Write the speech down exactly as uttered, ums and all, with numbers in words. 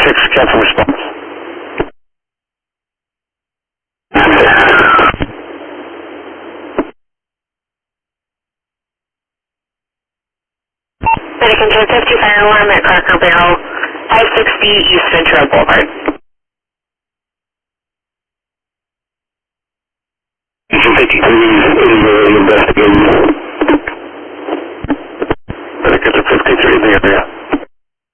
six, cancel response. Medic Control fifty fire alarm at Cracker Barrel, five sixty East Ventura Boulevard. Agent fifty-three is uh, investigating. Medic Control fifty-three in the area.